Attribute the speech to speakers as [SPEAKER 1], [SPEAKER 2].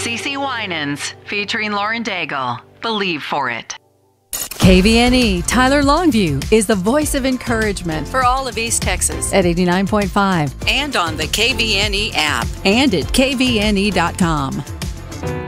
[SPEAKER 1] CeCe Winans, featuring Lauren Daigle. Believe for it.
[SPEAKER 2] KVNE Tyler Longview is the voice of encouragement for all of East Texas at 89.5 and on the KVNE app and at kvne.com.